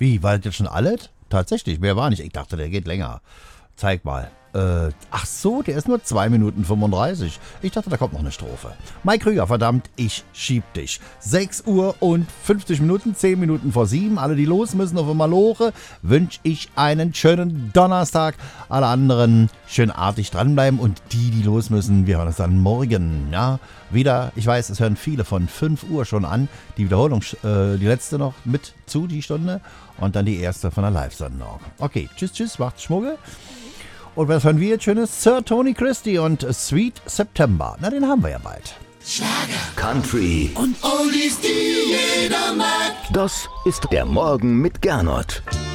Wie, war das jetzt schon alles? Tatsächlich, mehr war nicht. Ich dachte, der geht länger. Zeig mal. Ach so, der ist nur 2 Minuten 35. Ich dachte, da kommt noch eine Strophe. Mike Krüger, verdammt, ich schieb dich. 6 Uhr und 50 Minuten, 10 Minuten vor 7. Alle, die los müssen auf einmal Maloche, wünsche ich einen schönen Donnerstag. Alle anderen schön artig dranbleiben und die los müssen, wir hören uns dann morgen. Ja, wieder, ich weiß, es hören viele von 5 Uhr schon an. Die Wiederholung, die letzte noch mit zu, die Stunde. Und dann die erste von der Live-Sendung. Okay, tschüss, macht's Schmuggel. Und was hören wir jetzt Schönes? Sir Tony Christie und Sweet September. Na, den haben wir ja bald. Schlager, Country und Oldies, die jeder mag. Das ist der Morgen mit Gernot.